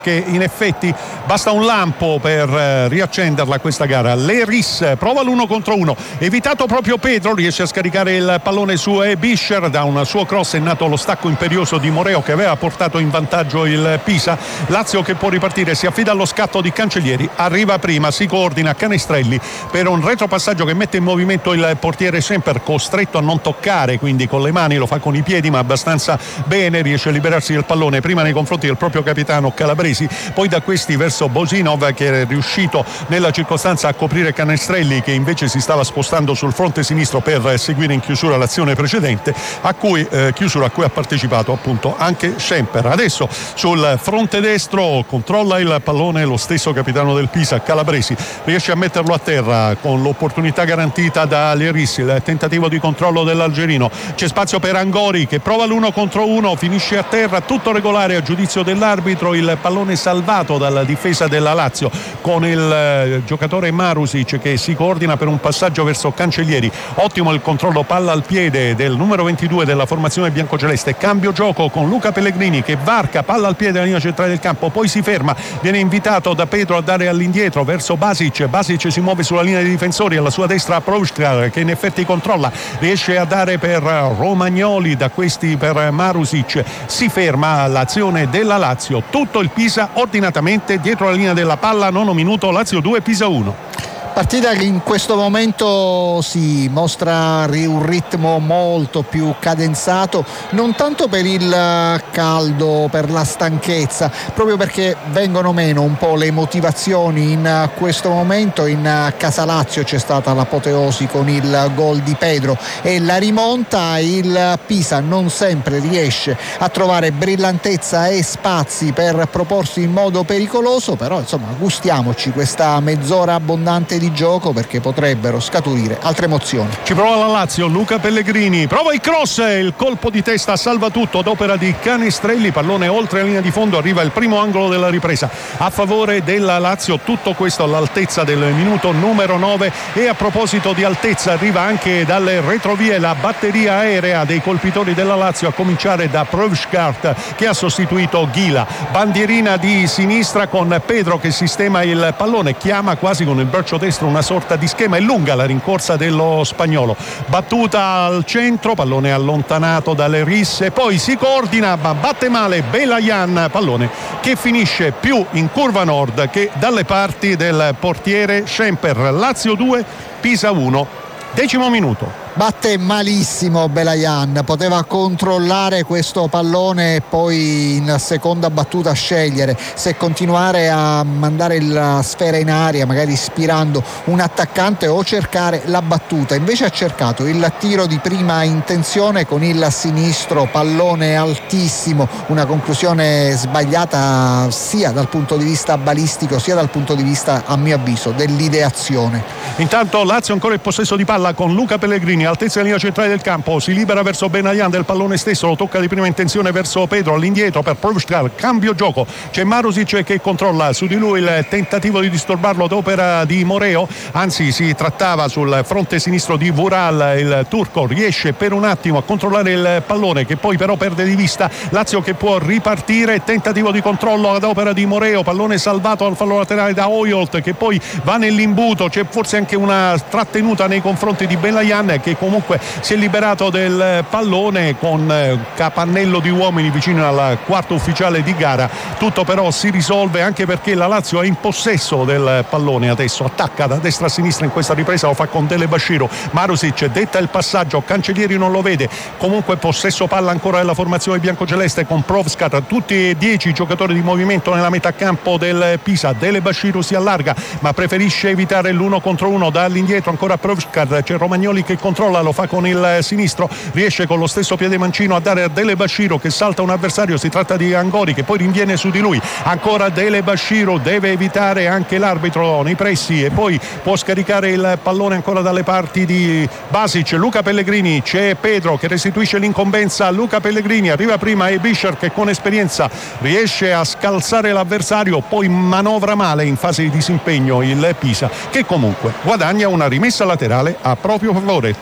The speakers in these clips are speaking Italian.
che in effetti basta un lampo per riaccenderla questa gara. Leris prova l'1 contro 1, evitato proprio Pedro, riesce a scaricare il pallone su Bischer, da un suo cross è nato lo stacco imperioso di Moreo che aveva portato in vantaggio il Pisa. Lazio che può ripartire, si affida allo scatto di Cancellieri, arriva prima, si coordina Canestrelli per un retropassaggio che mette in movimento il portiere Semper, costretto a non toccare, quindi con le mani, lo fa con i piedi ma abbastanza bene, riesce a liberarsi del pallone prima nei confronti del proprio capitano Calabresi, poi da questi verso Bosinov che è riuscito nella circostanza a coprire Canestrelli che invece si stava spostando sul fronte sinistro per seguire in chiusura l'azione precedente a cui ha partecipato appunto anche Semper. Adesso sul fronte destro controlla il pallone lo stesso capitano del Pisa, Calabresi, riesce a metterlo a terra con l'opportunità garantita da Leris, il tentativo di controllo dell'algerino, c'è spazio per Angori che prova l'1 contro 1, finisce a terra, tutto regolare a giudizio dell'arbitro, il pallone salvato dalla difesa della Lazio con il giocatore Marusic che si coordina per un passaggio verso Cancellieri. Ottimo il controllo palla al piede del numero 22 della formazione biancoceleste, cambio gioco con Luca Pellegrini che varca palla al piede della linea centrale del campo, poi si ferma, viene invitato da Pedro a dare all'indietro verso Basic si muove sulla linea dei difensori, alla sua destra Provskar che in effetti controlla, riesce a dare per Romagnoli, da questi per Marusic, si ferma l'azione della Lazio, tutto il Pisa ordinatamente dietro la linea della palla. Nono minuto, Lazio 2 Pisa 1. Partita che in questo momento si mostra un ritmo molto più cadenzato, non tanto per il caldo, per la stanchezza, proprio perché vengono meno un po' le motivazioni in questo momento. In casa Lazio c'è stata l'apoteosi con il gol di Pedro e la rimonta, il Pisa non sempre riesce a trovare brillantezza e spazi per proporsi in modo pericoloso, però insomma gustiamoci questa mezz'ora abbondante di gioco perché potrebbero scaturire altre emozioni. Ci prova la Lazio, Luca Pellegrini prova il cross, il colpo di testa salva tutto ad opera di Canestrelli, pallone oltre la linea di fondo, arriva il primo angolo della ripresa a favore della Lazio, tutto questo all'altezza del minuto numero 9. E a proposito di altezza, arriva anche dalle retrovie la batteria aerea dei colpitori della Lazio, a cominciare da Provskart che ha sostituito Ghila. Bandierina di sinistra con Pedro che sistema il pallone, chiama quasi con il braccio destro una sorta di schema, è lunga la rincorsa dello spagnolo, battuta al centro, pallone allontanato dalle risse, poi si coordina ma batte male Belayan, pallone che finisce più in curva nord che dalle parti del portiere Semper. Lazio 2 Pisa 1, 10° minuto. Batte malissimo Belayan, poteva controllare questo pallone e poi in seconda battuta scegliere se continuare a mandare la sfera in aria magari ispirando un attaccante o cercare la battuta. Invece ha cercato il tiro di prima intenzione con il sinistro, pallone altissimo, una conclusione sbagliata sia dal punto di vista balistico sia dal punto di vista, a mio avviso, dell'ideazione. Intanto Lazio ancora il possesso di palla con Luca Pellegrini altezza della linea centrale del campo, si libera verso Benayan del pallone stesso, lo tocca di prima intenzione verso Pedro, all'indietro per Provskar, cambio gioco, c'è Marusic che controlla su di lui, il tentativo di disturbarlo ad opera di Moreo, anzi si trattava sul fronte sinistro di Vural, il turco riesce per un attimo a controllare il pallone che poi però perde di vista. Lazio che può ripartire, tentativo di controllo ad opera di Moreo, pallone salvato al fallo laterale da Oyolt che poi va nell'imbuto, c'è forse anche una trattenuta nei confronti di Belayan che comunque si è liberato del pallone con capannello di uomini vicino al quarto ufficiale di gara. Tutto però si risolve anche perché la Lazio è in possesso del pallone, adesso attacca da destra a sinistra in questa ripresa, lo fa con Delebashiru, Marusic detta il passaggio, Cancellieri non lo vede, comunque possesso palla ancora della formazione biancoceleste con Provskar, tutti e 10 i giocatori di movimento nella metà campo del Pisa. Delebashiru si allarga ma preferisce evitare l'1 contro 1 dall'indietro, ancora Provskar, c'è Romagnoli che controlla, lo fa con il sinistro, riesce con lo stesso piede mancino a dare a Delebashiru che salta un avversario, si tratta di Angori che poi rinviene su di lui, ancora Delebashiru, deve evitare anche l'arbitro nei pressi e poi può scaricare il pallone ancora dalle parti di Basic. Luca Pellegrini, c'è Pedro che restituisce l'incombenza a Luca Pellegrini, arriva prima Ebischer che con esperienza riesce a scalzare l'avversario, poi manovra male in fase di disimpegno il Pisa che comunque guadagna una rimessa laterale a proprio favore. Tutto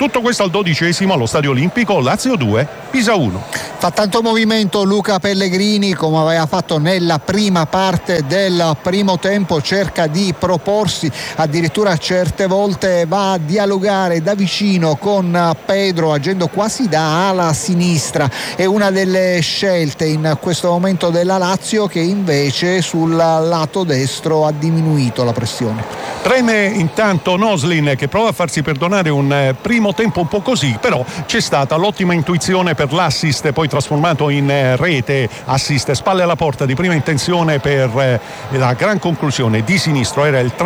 Tutto questo al 12° allo Stadio Olimpico, Lazio 2, Pisa 1. Fa tanto movimento Luca Pellegrini, come aveva fatto nella prima parte del primo tempo, cerca di proporsi, addirittura certe volte va a dialogare da vicino con Pedro, agendo quasi da ala sinistra. È una delle scelte in questo momento della Lazio, che invece sul lato destro ha diminuito la pressione. Preme intanto Noslin, che prova a farsi perdonare un primo tempo un po' così, però c'è stata l'ottima intuizione per l'assist poi trasformato in rete, assist spalle alla porta di prima intenzione per la gran conclusione di sinistro. Era il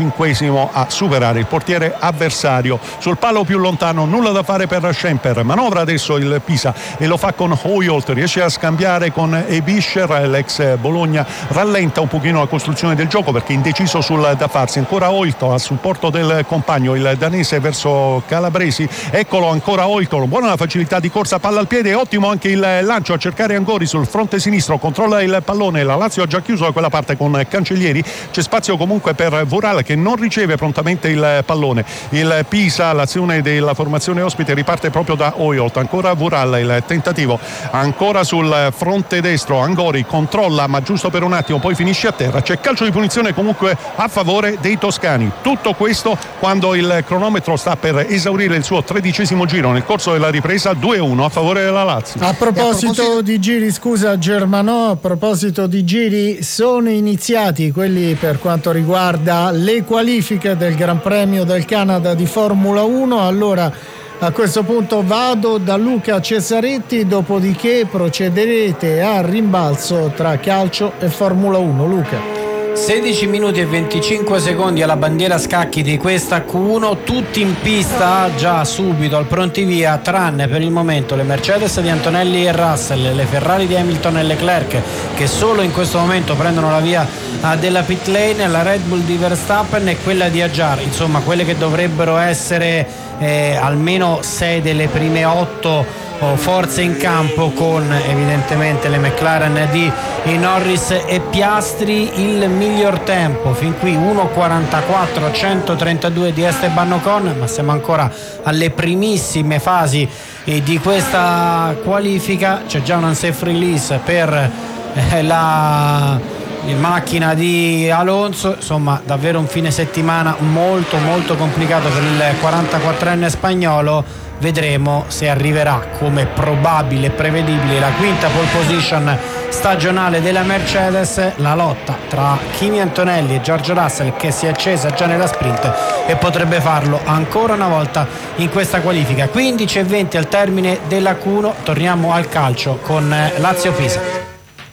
35° a superare il portiere avversario. Sul palo più lontano nulla da fare per Schemper, manovra adesso il Pisa e lo fa con Hoyolt, riesce a scambiare con Ebischer, l'ex Bologna rallenta un pochino la costruzione del gioco perché è indeciso sul da farsi. Ancora Hoyolt a supporto del compagno, il danese, verso Calabresi. Eccolo ancora Hoyolt, buona la facilità di corsa, palla al piede, ottimo anche il lancio a cercare Angori sul fronte sinistro, controlla il pallone. La Lazio ha già chiuso da quella parte con Cancellieri, c'è spazio comunque per Vural che non riceve prontamente il pallone. Il Pisa, l'azione della formazione ospite riparte proprio da Hoyolt, ancora Vural, il tentativo ancora sul fronte destro. Angori controlla ma giusto per un attimo, poi finisce a terra. C'è calcio di punizione comunque a favore dei toscani. Tutto questo quando il cronometro sta per esaurire il suo 13° giro nel corso della ripresa. 2-1 a favore della Lazio. A proposito di giri, scusa Germano, a proposito di giri, sono iniziati quelli per quanto riguarda le qualifiche del Gran Premio del Canada di Formula 1. Allora a questo punto vado da Luca Cesaretti, dopodiché procederete al rimbalzo tra calcio e Formula 1. Luca. 16 minuti e 25 secondi alla bandiera scacchi di questa Q1, tutti in pista già subito al pronti via, tranne per il momento le Mercedes di Antonelli e Russell, le Ferrari di Hamilton e Leclerc, che solo in questo momento prendono la via della pit lane, la Red Bull di Verstappen e quella di Aggiar, insomma quelle che dovrebbero essere almeno 6 delle prime 8 forze in campo, con evidentemente le McLaren di Norris e Piastri. Il miglior tempo fin qui 1:44.132 di Esteban Ocon, ma siamo ancora alle primissime fasi di questa qualifica. C'è già un unsafe release per la macchina di Alonso, insomma davvero un fine settimana molto molto complicato per il 44enne spagnolo. Vedremo se arriverà, come probabile e prevedibile, la quinta pole position stagionale della Mercedes, la lotta tra Kimi Antonelli e George Russell, che si è accesa già nella sprint e potrebbe farlo ancora una volta in questa qualifica. 15:20 al termine della Q1, torniamo al calcio con Lazio-Pisa.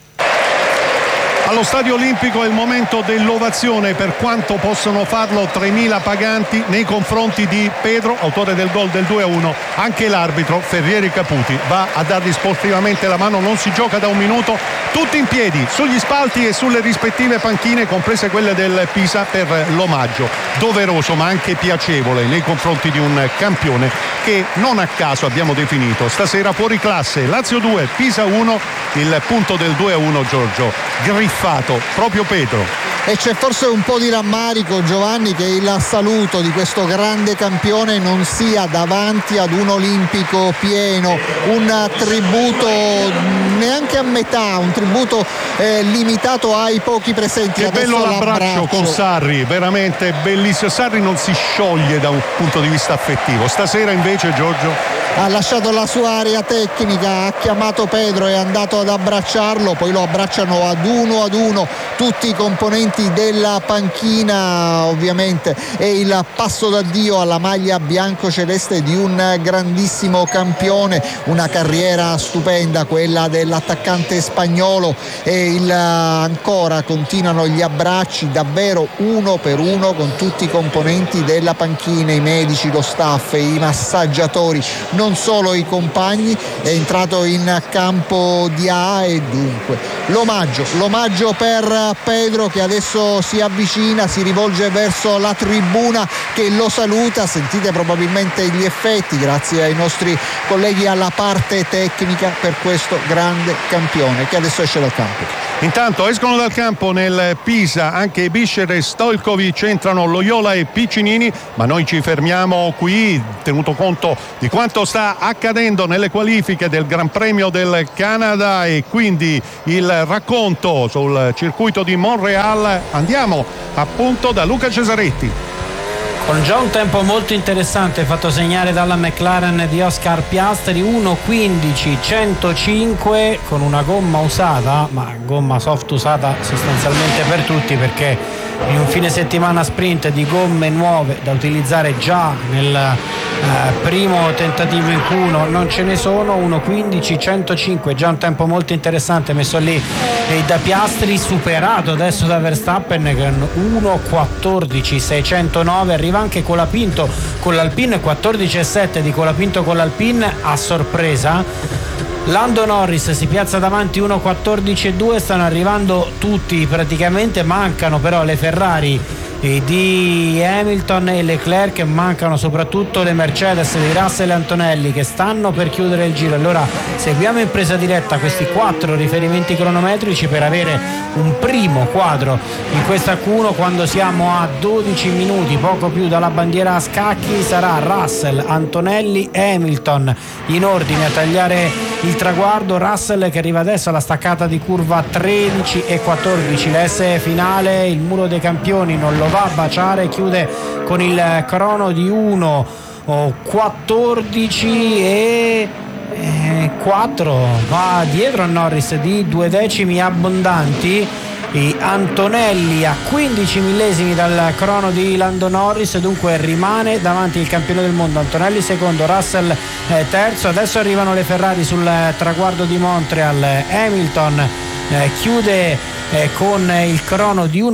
Allo Stadio Olimpico è il momento dell'ovazione, per quanto possono farlo 3.000 paganti nei confronti di Pedro, autore del gol del 2-1. Anche l'arbitro Ferrieri Caputi va a dargli sportivamente la mano. Non si gioca da un minuto, tutti in piedi sugli spalti e sulle rispettive panchine, comprese quelle del Pisa, per l'omaggio doveroso ma anche piacevole nei confronti di un campione che non a caso abbiamo definito stasera fuori classe. Lazio 2, Pisa 1, il punto del 2-1 Giorgio griffato proprio Pedro. E c'è forse un po' di rammarico, Giovanni, che il saluto di questo grande campione non sia davanti ad un olimpico pieno, un tributo neanche a metà, un tributo limitato ai pochi presenti. Che bello l'abbraccio con Sarri, veramente bellissimo. Sarri non si scioglie da un punto di vista affettivo. Stasera invece Giorgio ha lasciato la sua area tecnica, ha chiamato Pedro, è andato ad abbracciarlo, poi lo abbracciano ad uno tutti i componenti della panchina, ovviamente è il passo d'addio alla maglia bianco-celeste di un grandissimo campione, una carriera stupenda quella dell'attaccante spagnolo, e ancora continuano gli abbracci davvero uno per uno con tutti i componenti della panchina, i medici, lo staff, i massaggiatori, non solo i compagni. È entrato in campo di A e dunque l'omaggio per Pedro, che adesso si avvicina, si rivolge verso la tribuna che lo saluta. Sentite probabilmente gli effetti, grazie ai nostri colleghi alla parte tecnica, per questo grande campione che adesso esce dal campo. Intanto escono dal campo nel Pisa anche Bischer e Stojkovic, entrano Loyola e Piccinini, ma noi ci fermiamo qui tenuto conto di quanto sta accadendo nelle qualifiche del Gran Premio del Canada e quindi il racconto sul circuito di Montreal. Andiamo appunto da Luca Cesaretti. Con già un tempo molto interessante fatto segnare dalla McLaren di Oscar Piastri, 1:15.105 con una gomma usata, ma gomma soft usata sostanzialmente per tutti, perché in un fine settimana sprint di gomme nuove da utilizzare già nel primo tentativo in Q1 non ce ne sono. 1:15.105, già un tempo molto interessante messo lì da Piastri, superato adesso da Verstappen che 1:14.609, arriva anche Colapinto con l'Alpine, 14.7 di Colapinto con l'Alpine a sorpresa. Lando Norris si piazza davanti, 1:14.2, stanno arrivando tutti praticamente, mancano però le Ferrari di Hamilton e Leclerc, mancano soprattutto le Mercedes di Russell e Antonelli che stanno per chiudere il giro. Allora seguiamo in presa diretta questi 4 riferimenti cronometrici per avere un primo quadro in questa Q1. Quando siamo a 12 minuti, poco più dalla bandiera a scacchi, sarà Russell, Antonelli e Hamilton in ordine a tagliare il traguardo. Russell che arriva adesso alla staccata di curva 13 e 14, l'S finale, il muro dei campioni non lo va a baciare, chiude con il crono di 1:14 e 4, va dietro a Norris di 2 decimi abbondanti. E Antonelli a 15 millesimi dal crono di Lando Norris, dunque rimane davanti il campione del mondo. Antonelli secondo, Russell terzo. Adesso arrivano le Ferrari sul traguardo di Montreal. Hamilton chiude con il crono di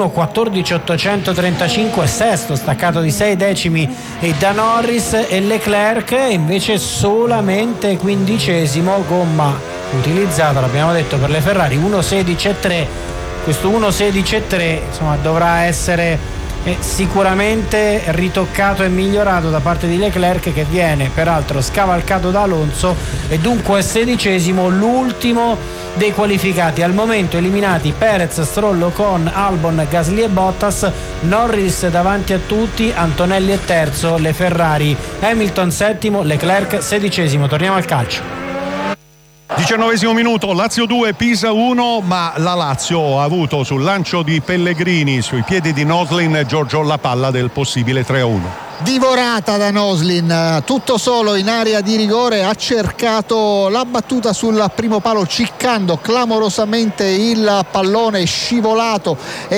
1:14.835, sesto, staccato di 6 decimi e da Norris, e Leclerc invece solamente 15esimo, gomma utilizzata, l'abbiamo detto, per le Ferrari, 1:16.3. Questo 1:16.3 insomma dovrà essere sicuramente ritoccato e migliorato da parte di Leclerc, che viene peraltro scavalcato da Alonso, e dunque 16esimo, l'ultimo dei qualificati. Al momento eliminati Perez, Stroll, Ocon, Albon, Gasly e Bottas, Norris davanti a tutti, Antonelli è terzo, le Ferrari, Hamilton settimo, Leclerc 16esimo. Torniamo al calcio. 19esimo minuto, Lazio 2, Pisa 1, ma la Lazio ha avuto sul lancio di Pellegrini sui piedi di Noslin Giorgio la palla del possibile 3-1. Divorata da Noslin, tutto solo in area di rigore, ha cercato la battuta sul primo palo ciccando clamorosamente il pallone, scivolato,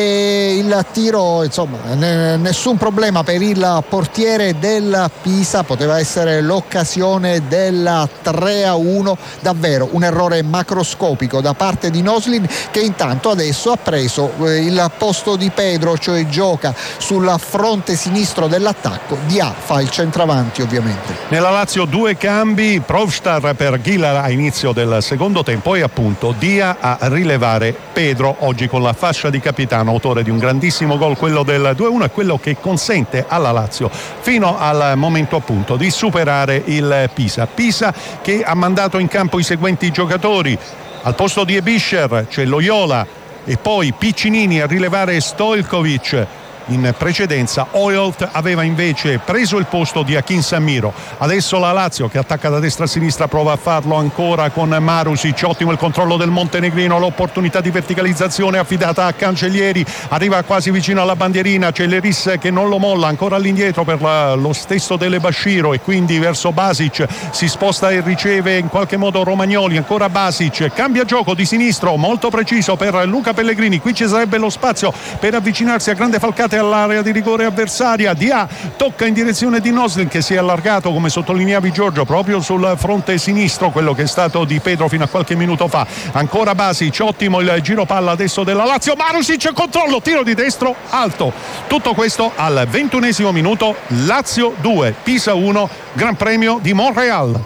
e il tiro, insomma, nessun problema per il portiere del Pisa, poteva essere l'occasione del 3-1, davvero un errore macroscopico da parte di Noslin, che intanto adesso ha preso il posto di Pedro, cioè gioca sul fronte sinistro dell'attacco. Dia fa il centravanti ovviamente. Nella Lazio 2 cambi, Provstar per Ghilar a inizio del secondo tempo e appunto Dia a rilevare Pedro, oggi con la fascia di capitano, autore di un grandissimo gol, quello del 2-1, e quello che consente alla Lazio fino al momento appunto di superare il Pisa che ha mandato in campo i seguenti giocatori. Al posto di Ebischer c'è Loyola e poi Piccinini a rilevare Stojkovic. In precedenza Oyolt aveva invece preso il posto di Akin Samiro. Adesso la Lazio, che attacca da destra a sinistra, prova a farlo ancora con Marusic. Ottimo il controllo del montenegrino, l'opportunità di verticalizzazione affidata a Cancellieri, arriva quasi vicino alla bandierina, c'è Leris che non lo molla, ancora all'indietro per lo stesso delle Bashiro, e quindi verso Basic si sposta e riceve in qualche modo Romagnoli. Ancora Basic, cambia gioco di sinistro, molto preciso per Luca Pellegrini. Qui ci sarebbe lo spazio per avvicinarsi a grande falcate all'area di rigore avversaria. Dia tocca in direzione di Noslin, che si è allargato, come sottolineavi Giorgio, proprio sul fronte sinistro, quello che è stato di Pedro fino a qualche minuto fa. Ancora Basic, ottimo il giro palla adesso della Lazio. Marusic, controllo, tiro di destro alto. Tutto questo al 21esimo minuto. Lazio 2, Pisa 1, Gran Premio di Montreal.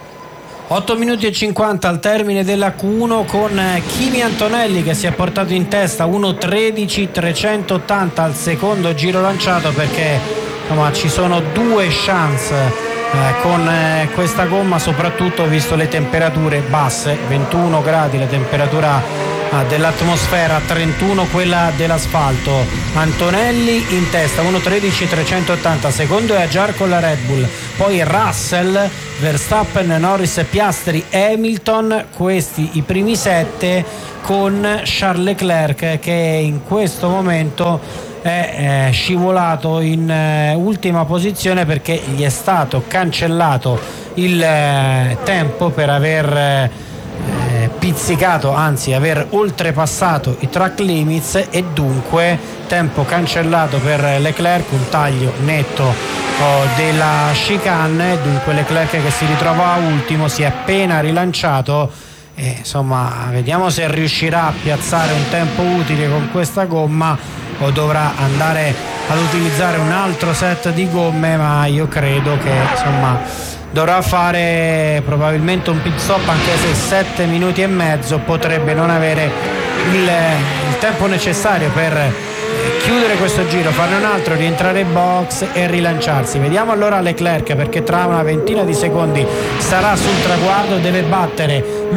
8 minuti e 50 al termine della Q1, con Kimi Antonelli che si è portato in testa, 1:13.380 al secondo giro lanciato, perché insomma ci sono due chance con questa gomma, soprattutto visto le temperature basse, 21 gradi la temperatura dell'atmosfera, 31 quella dell'asfalto. Antonelli in testa 1.13.380, secondo è Ajar con la Red Bull, poi Russell, Verstappen, Norris, Piastri, Hamilton, questi i primi 7, con Charles Leclerc che in questo momento è scivolato in ultima posizione perché gli è stato cancellato il tempo per aver pizzicato, anzi aver oltrepassato i track limits, e dunque tempo cancellato per Leclerc, un taglio netto della chicane. Dunque Leclerc che si ritrova ultimo, si è appena rilanciato e insomma vediamo se riuscirà a piazzare un tempo utile con questa gomma o dovrà andare ad utilizzare un altro set di gomme, ma io credo che insomma dovrà fare probabilmente un pit stop, anche se 7 minuti e mezzo potrebbe non avere il tempo necessario per chiudere questo giro, farne un altro, rientrare in box e rilanciarsi. Vediamo allora Leclerc, perché tra una ventina di secondi sarà sul traguardo, deve battere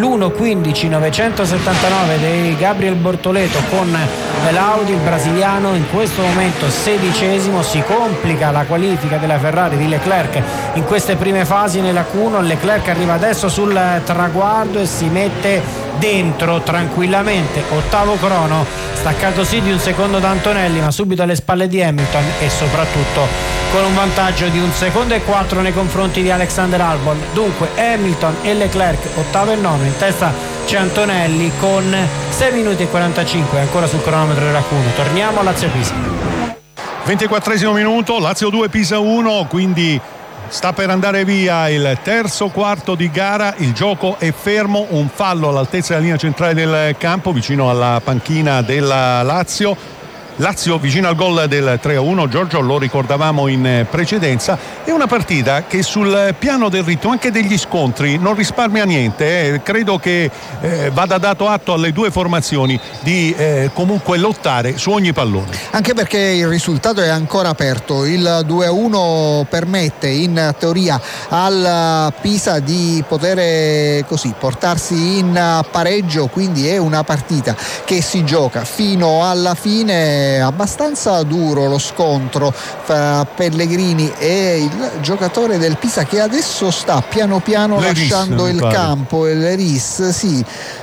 l'1.15.979 di Gabriel Bortoleto con l'Audi, il brasiliano in questo momento 16esimo. Si complica la qualifica della Ferrari di Leclerc in queste prime fasi nella Q1. Leclerc arriva adesso sul traguardo e si mette dentro tranquillamente, ottavo crono, staccato sì di un secondo da Antonelli, ma subito alle spalle di Hamilton e soprattutto con un vantaggio di 1 secondo e 4 nei confronti di Alexander Albon. Dunque Hamilton e Leclerc ottavo e nono, in testa c'è Antonelli con 6 minuti e 45 ancora sul cronometro della Q1. Torniamo a Lazio Pisa. 24esimo minuto, Lazio 2 Pisa 1, quindi sta per andare via il terzo quarto di gara, il gioco è fermo, un fallo all'altezza della linea centrale del campo vicino alla panchina della Lazio vicino al gol del 3-1. Giorgio, lo ricordavamo in precedenza, è una partita che sul piano del ritmo, anche degli scontri, non risparmia niente. Credo che vada dato atto alle due formazioni di comunque lottare su ogni pallone, anche perché il risultato è ancora aperto. Il 2-1 permette in teoria al Pisa di poter così portarsi in pareggio, quindi è una partita che si gioca fino alla fine. Abbastanza duro lo scontro tra Pellegrini e il giocatore del Pisa che adesso sta piano piano lasciando il campo, Leris, sì,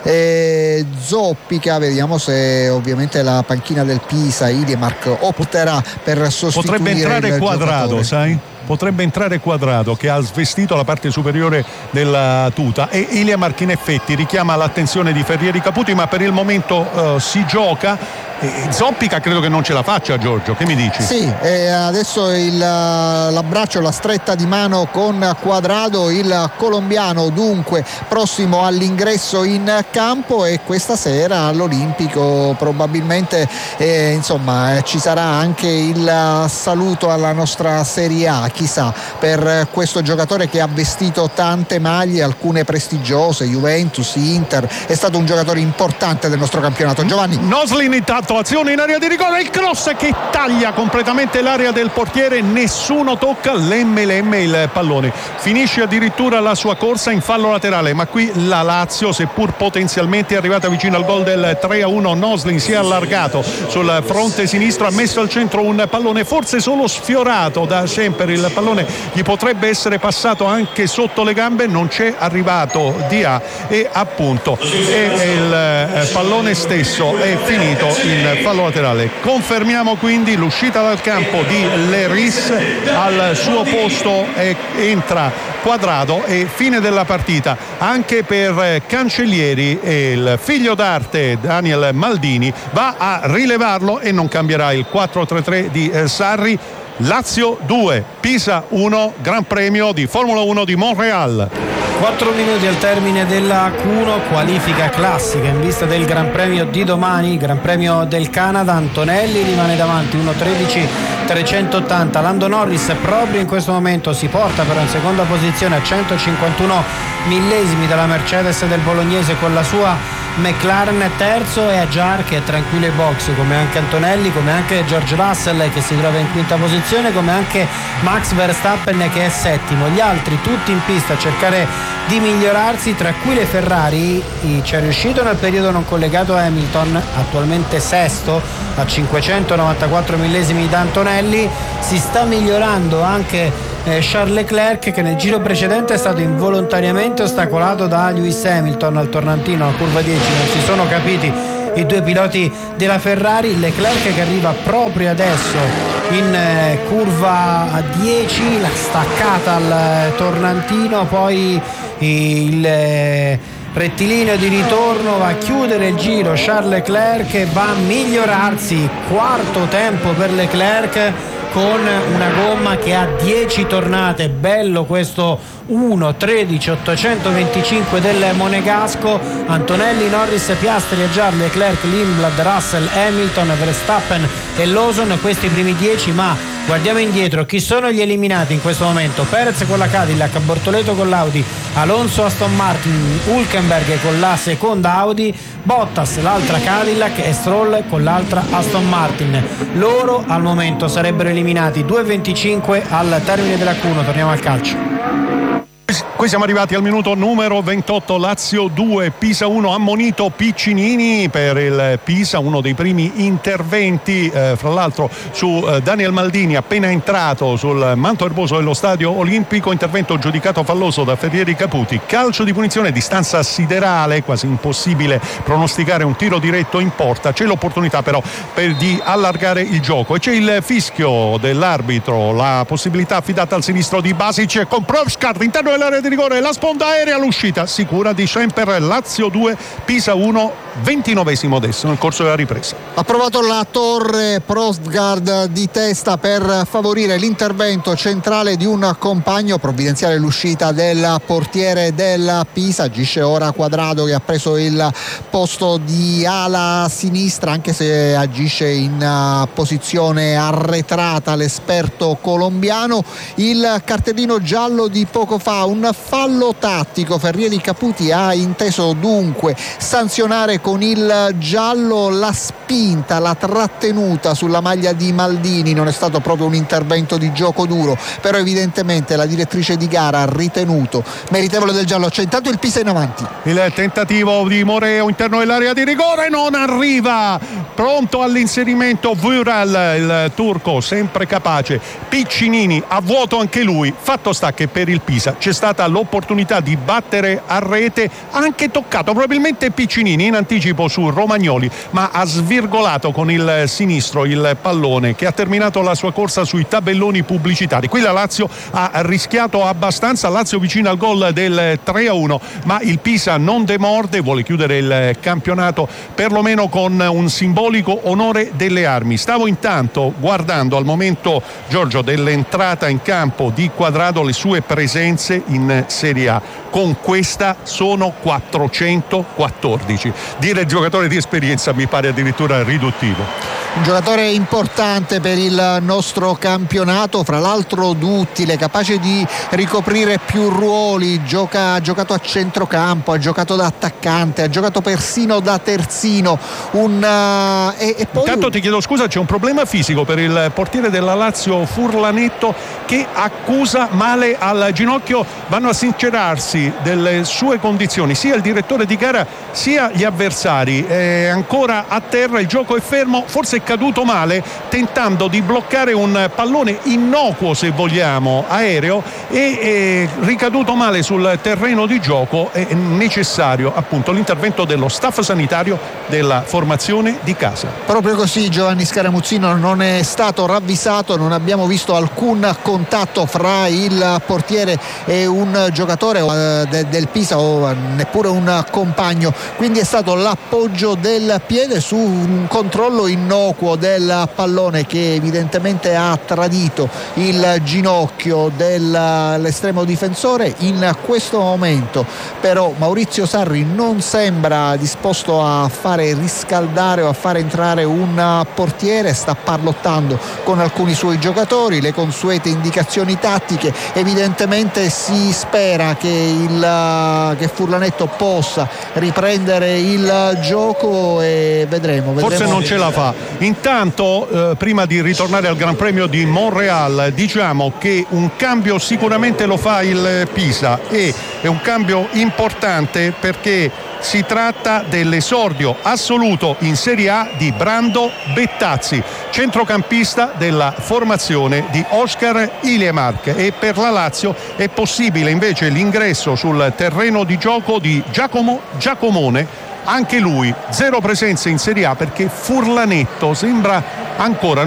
zoppica. Vediamo se ovviamente la panchina del Pisa, Ilimark, opterà per sostituire. Potrebbe entrare il Quadrado, giocatore. sai? Potrebbe entrare Quadrado, che ha svestito la parte superiore della tuta, e Ilimark in effetti richiama l'attenzione di Ferrieri Caputi, ma per il momento si gioca. Zoppica credo che non ce la faccia, Giorgio, che mi dici? Sì, adesso l'abbraccio, la stretta di mano con Quadrado, il colombiano dunque prossimo all'ingresso in campo, e questa sera all'Olimpico probabilmente insomma ci sarà anche il saluto alla nostra Serie A, chissà, per questo giocatore che ha vestito tante maglie, alcune prestigiose, Juventus, Inter, è stato un giocatore importante del nostro campionato. Giovanni. Noslin intanto, azione in area di rigore, il cross che taglia completamente l'area del portiere, nessuno tocca, lemme il pallone, finisce addirittura la sua corsa in fallo laterale, ma qui la Lazio, seppur potenzialmente arrivata vicino al gol del 3-1, Noslin si è allargato sul fronte sinistro, ha messo al centro un pallone forse solo sfiorato da Semper, il pallone gli potrebbe essere passato anche sotto le gambe, non c'è arrivato Dia e appunto il pallone stesso è finito in fallo laterale. Confermiamo quindi l'uscita dal campo di Leris, al suo posto entra Quadrado e fine della partita anche per Cancellieri, e il figlio d'arte Daniel Maldini va a rilevarlo e non cambierà il 4-3-3 di Sarri. Lazio 2, Pisa 1, Gran Premio di Formula 1 di Montreal. 4 minuti al termine della Q1, qualifica classica in vista del Gran Premio di domani, Gran Premio del Canada. Antonelli rimane davanti 1.13.380, Lando Norris proprio in questo momento si porta per una seconda posizione a 151 millesimi dalla Mercedes del bolognese con la sua McLaren terzo e Ajar che è tranquillo ai box, come anche Antonelli, come anche George Russell che si trova in quinta posizione, come anche Max Verstappen che è settimo. Gli altri tutti in pista a cercare di migliorarsi, tra cui le Ferrari. Ci è riuscito nel periodo non collegato a Hamilton, attualmente sesto a 594 millesimi da Antonelli. Si sta migliorando anche Charles Leclerc, che nel giro precedente è stato involontariamente ostacolato da Lewis Hamilton al tornantino, a curva 10 non si sono capiti i due piloti della Ferrari. Leclerc che arriva proprio adesso in curva 10, la staccata al tornantino, poi il rettilineo di ritorno, va a chiudere il giro Charles Leclerc e va a migliorarsi. Quarto tempo per Leclerc con una gomma che ha 10 tornate. Bello questo 1.13.825 del monegasco. Antonelli, Norris, Piastri, Ajar, Leclerc, Lindblad, Russell, Hamilton, Verstappen e Lawson, questi primi 10. Ma guardiamo indietro, chi sono gli eliminati in questo momento? Perez con la Cadillac, Bortoleto con l'Audi, Alonso Aston Martin, Hülkenberg con la seconda Audi, Bottas l'altra Cadillac e Stroll con l'altra Aston Martin. Loro al momento sarebbero eliminati. 2.25 al termine della Q1. Torniamo al calcio. Qui siamo arrivati al minuto numero 28, Lazio 2, Pisa 1, ammonito Piccinini per il Pisa, uno dei primi interventi fra l'altro su Daniel Maldini appena entrato sul manto erboso dello stadio olimpico, intervento giudicato falloso da Ferrieri Caputi, calcio di punizione, distanza siderale, quasi impossibile pronosticare un tiro diretto in porta, c'è l'opportunità però di allargare il gioco e c'è il fischio dell'arbitro, la possibilità affidata al sinistro di Basic con Provskat all'interno dell'area di rigore, la sponda aerea, l'uscita sicura di Schemper. Lazio 2, Pisa 1, 29esimo adesso nel corso della ripresa. Ha provato la torre Prostgard di testa per favorire l'intervento centrale di un compagno, provvidenziale l'uscita del portiere del Pisa. Agisce ora Quadrado che ha preso il posto di ala sinistra, anche se agisce in posizione arretrata l'esperto colombiano. Il cartellino giallo di poco fa, un fallo tattico. Ferrieri Caputi ha inteso dunque sanzionare con il giallo la spinta, la trattenuta sulla maglia di Maldini. Non è stato proprio un intervento di gioco duro, però evidentemente la direttrice di gara ha ritenuto meritevole del giallo. C'è intanto il Pisa in avanti. Il tentativo di Moreo interno dell'area di rigore non arriva, pronto all'inserimento Vural, il turco sempre capace. Piccinini a vuoto anche lui. Fatto sta che per il Pisa c'è stata l'opportunità di battere a rete, anche toccato probabilmente Piccinini in anticipo su Romagnoli, ma ha svirgolato con il sinistro il pallone che ha terminato la sua corsa sui tabelloni pubblicitari. Qui la Lazio ha rischiato abbastanza, Lazio vicino al gol del 3-1, ma il Pisa non demorde, vuole chiudere il campionato perlomeno con un simbolico onore delle armi. Stavo intanto guardando al momento, Giorgio, dell'entrata in campo di Quadrado, le sue presenze in Serie A. Con questa sono 414. Dire giocatore di esperienza mi pare addirittura riduttivo. Un giocatore importante per il nostro campionato, fra l'altro duttile, capace di ricoprire più ruoli, ha giocato a centrocampo, ha giocato da attaccante, ha giocato persino da terzino. E poi... Intanto ti chiedo scusa, c'è un problema fisico per il portiere della Lazio Furlanetto che accusa male al ginocchio. Vanno a sincerarsi delle sue condizioni sia il direttore di gara sia gli avversari. È ancora a terra, il gioco è fermo, forse è caduto male tentando di bloccare un pallone innocuo, se vogliamo, aereo, e ricaduto male sul terreno di gioco. È necessario appunto l'intervento dello staff sanitario della formazione di casa. Proprio così, Giovanni Scaramuzzino non è stato ravvisato, non abbiamo visto alcun contatto fra il portiere e un giocatore del Pisa o neppure un compagno, quindi è stato l'appoggio del piede su un controllo innocuo innocuo del pallone che evidentemente ha tradito il ginocchio dell'estremo difensore. In questo momento però Maurizio Sarri non sembra disposto a fare riscaldare o a fare entrare un portiere, sta parlottando con alcuni suoi giocatori, le consuete indicazioni tattiche. Evidentemente si spera che Furlanetto possa riprendere il gioco e vedremo. Forse non ce la fa. Intanto prima di ritornare al Gran Premio di Montréal, diciamo che un cambio sicuramente lo fa il Pisa, e è un cambio importante perché si tratta dell'esordio assoluto in Serie A di Brando Bettazzi, centrocampista della formazione di Oscar Iliemark, e per la Lazio è possibile invece l'ingresso sul terreno di gioco di Giacomo Giacomone, anche lui zero presenze in Serie A perché Furlanetto sembra ancora